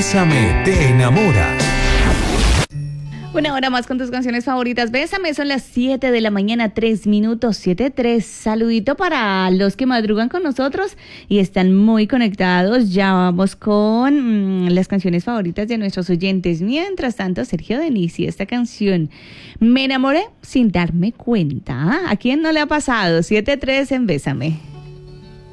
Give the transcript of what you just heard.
Bésame, te enamora. Una hora más con tus canciones favoritas. Bésame, son las 7 de la mañana, 3 minutos, 7:03. Saludito para los que madrugan con nosotros y están muy conectados. Ya vamos con las canciones favoritas de nuestros oyentes. Mientras tanto, Sergio Denis y esta canción, Me enamoré sin darme cuenta. ¿A quién no le ha pasado? 7:03 en Bésame.